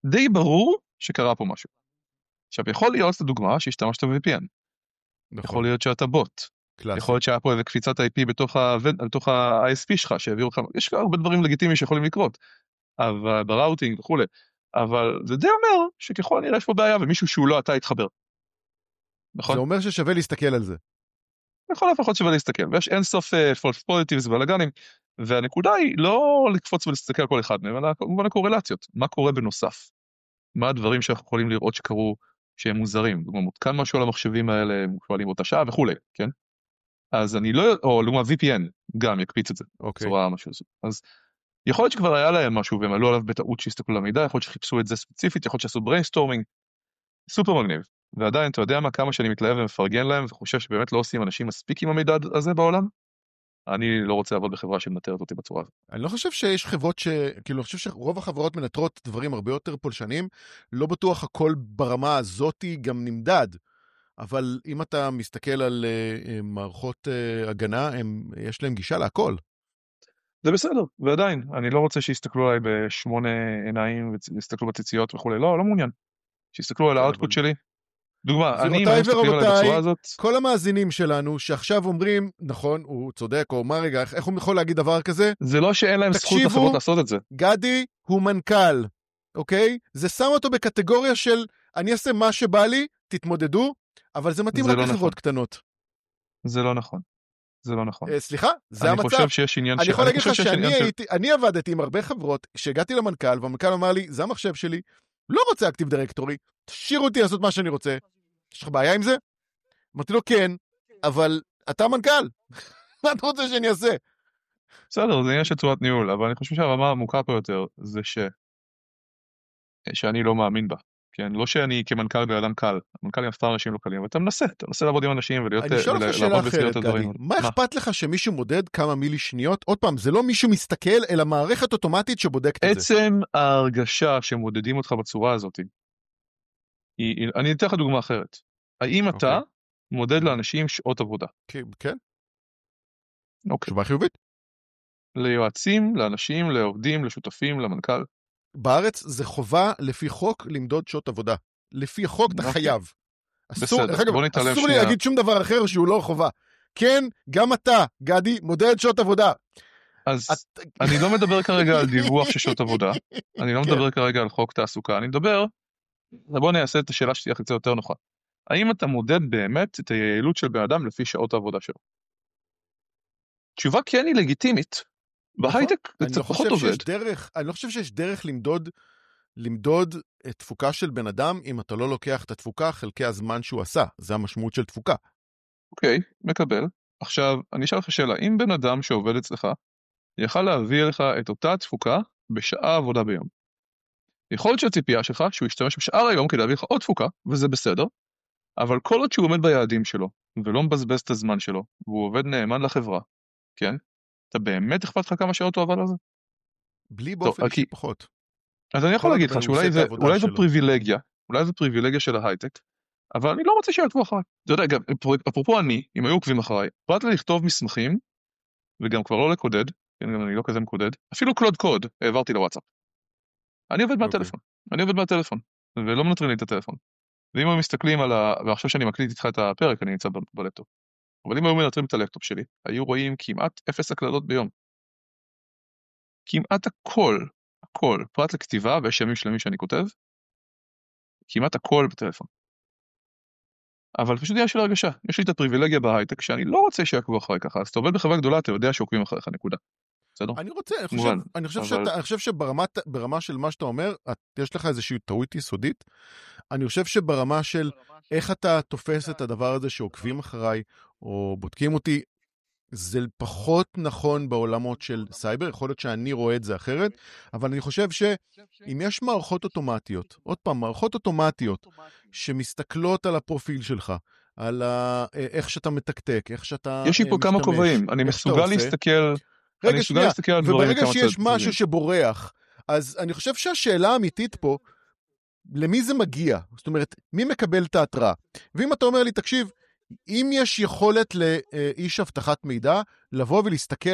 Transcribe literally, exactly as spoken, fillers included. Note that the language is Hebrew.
די ברור שקרה פה משהו. עכשיו, יכול להיות לדוגמה שהשתמשת ב-וי פי אן. נכון. יכול להיות שאתה בוט. קלאסי. יכול להיות שהיה פה איזה קפיצת איי פי בתוך ה-איי אס פי שלך, שהעבירו לך, יש הרבה דברים לגיטימיים שיכולים לקרות, אבל בראוטינג וכו'. אבל זה די אומר שככל הנראה יש פה בעיה, ומישהו שהוא לא אתה יתחבר. נכון? זה אומר ששווה להסתכל על זה. יכול לפחות שווה להסתכל, ויש אין סוף false positives ובלגנים, והנקודה היא לא לקפוץ ולהסתכל על כל אחד מהם, אלא כמובן הקורלציות. מה קורה בנוסף? מה הדברים שאנחנו יכולים לראות שקרו שהם מוזרים? דוגמה, מותקן משהו על המחשבים האלה, מופעלים באותה שעה וכו', כן? אז אני לא, או דוגמה וי פי אן, גם יקפיץ את זה, אוקיי. בצורה משהו. אז יכול להיות שכבר היה להם משהו, והם עלו עליו בטעות שהסתכלו למידע, יכול להיות שחיפשו את זה ספציפית, יכול להיות שעשו brainstorming, סופר מגניב. ועדיין, אתה יודע מה, כמה שאני מתלהב ומפרגן להם, וחושב שבאמת לא עושים אנשים מספיק עם המידע הזה בעולם, אני לא רוצה לעבוד בחברה שמנטרת אותי בצורה הזאת. אני לא חושב שיש חברות ש... כאילו, אני חושב שרוב החברות מנטרות דברים הרבה יותר פולשנים, לא בטוח הכל ברמה הזאת גם נמדד, אבל אם אתה מסתכל על uh, מערכות uh, הגנה, הם, יש להם גישה להכל. זה בסדר, ועדיין, אני לא רוצה שיסתכלו עליי בשמונה עיניים, ויסתכלו בציציות וכו', לא, לא מעוניין. שיסתכלו על האוטפוט שלי. דוגמה, אני, אם הם מסתכלים עליי בצורה הזאת... כל המאזינים שלנו שעכשיו אומרים, נכון, הוא צודק, או מה רגע, איך הוא יכול להגיד דבר כזה? זה לא שאין להם זכות לחברות לעשות את זה. גדי הוא מנכ"ל, אוקיי? זה שם אותו בקטגוריה של, אני אעשה מה שבא לי, תתמודדו, אבל זה מתאים רק לחברות קטנות. זה לא נכון. זה לא נכון. סליחה, זה המצב. אני חושב שיש עניין... אני יכול להגיד לך שאני הייתי, אני עבדתי עם הרבה חברות, כשהגעתי למנכ"ל, והמנכ"ל אמר לי, זה המחשב שלי, לא רוצה אקטיב דירקטורי, תשאיר אותי לעשות מה שאני רוצה. יש לך בעיה עם זה? אמרתי לו, כן, אבל אתה מנכ"ל. מה אתה רוצה שאני אעשה? בסדר, זה עניין של צורת ניהול, אבל אני חושב שהרמה העמוקה פה יותר, זה ש... שאני לא מאמין בה. כן, לא שאני כמנכ"ל באדם קל, המנכ"לים אף פעם אנשים לא קלים, אבל אתה מנסה, אתה מנסה לעבוד עם אנשים ולהיות... אני שואל לך שאלה אחרת, גדי, מה אכפת לך שמישהו מודד כמה מילי שניות? עוד פעם, זה לא מישהו מסתכל, אלא מערכת אוטומטית שבודקת את זה. עצם ההרגשה שמודדים אותך בצורה הזאת, אני אתן לך דוגמה אחרת. האם אתה מודד לאנשים שעות עבודה? כן. אוקיי. תשובה חיובית. ליועצים, לאנשים, לעובדים, לשותפים, למנכ"ל. בארץ זה חובה לפי חוק למדוד שעות עבודה. לפי חוק אתה חייב. בסדר, בוא נתעלם שנייה. אסור לי להגיד שום דבר אחר שהוא לא חובה. כן, גם אתה, גדי, מודד שעות עבודה. אז אני לא מדבר כרגע על דיווח של שעות עבודה. אני לא מדבר כרגע על חוק תעסוקה. אני מדבר, בוא נעשה את השאלה שתהיה קצת יותר נוחה. האם אתה מודד באמת את היעילות של בן אדם לפי שעות העבודה שלו? תשובה כן היא לגיטימית. בהייטק זה קצת פחות עובד. אני לא חושב שיש דרך למדוד, למדוד את תפוקה של בן אדם, אם אתה לא לוקח את התפוקה חלקי הזמן שהוא עשה. זה המשמעות של תפוקה. אוקיי, מקבל. עכשיו, אני אשאל לך שאלה, אם בן אדם שעובד אצלך, יכל להביא לך את אותה תפוקה בשעה עבודה ביום. יכול להיות שהציפייה שלך שהוא ישתמש בשאר היום כדי להביא לך עוד תפוקה, וזה בסדר, אבל כל עוד שהוא עומד ביעדים שלו, ולא מבזבז את הזמן שלו, והוא עובד נאמן לחברה, כן? אתה באמת אכפת לך כמה שעות הוא עבד על זה? בלי באופן אישי פחות. אז אני יכול להגיד לך שאולי זה, אולי זו פריבילגיה, אולי זו פריבילגיה של ההייטק, אבל אני לא רוצה שיעקבו אחריי. אתה יודע, גם, אפרופו אני, אם היו עוקבים אחריי, פרט לכתוב מסמכים, וגם כבר לא לקודד, כן, גם אני לא כזה מקודד, אפילו קלוד קוד העברתי לוואטסאפ. אני עובד מהטלפון, אני עובד מהטלפון, ולא מנטרים לי את הטלפון. ואם הם מסתכלים על ה... ועכשיו שאני מקליט איתך את הפרק, אני נמצא בלפטופ. אבל אם היו מנטרים את הלפטופ שלי, היו רואים כמעט אפס הקלדות ביום. כמעט הכל, הכל, פרט לכתיבה, ויש ימים שלמים שאני כותב, כמעט הכל בטלפון. אבל פשוט יש לי הרגשה, יש לי את הפריבילגיה בהייטק, שאני לא רוצה שיעקבו אחרי ככה, אז אתה עובד בחברה גדולה, אתה יודע שעוקבים אחריך, נקודה. בסדר? אני רוצה, אני חושב, אני חושב שאתה, אני חושב שברמה של מה שאתה אומר, יש לך איזושהי טעות יסודית. אני חושב שברמה של איך אתה תופס את הדבר הזה שעוקבים אחריי, או בודקים אותי, זה פחות נכון בעולמות של סייבר, יכול להיות שאני רואה את זה אחרת, אבל אני חושב שאם יש מערכות אוטומטיות, עוד פעם, מערכות אוטומטיות, שמסתכלות על הפרופיל שלך, על איך שאתה מתקתק, איך שאתה יש לי פה כמה כובעים, אני מסוגל להסתכל... רגע שנייה, וברגע שיש משהו שבורח, אז אני חושב שהשאלה האמיתית פה, למי זה מגיע? זאת אומרת, מי מקבל את ההתראה? ואם אתה אומר לי, תקשיב, אם יש יכולת לאיש הבטחת מידע, לבוא ולהסתכל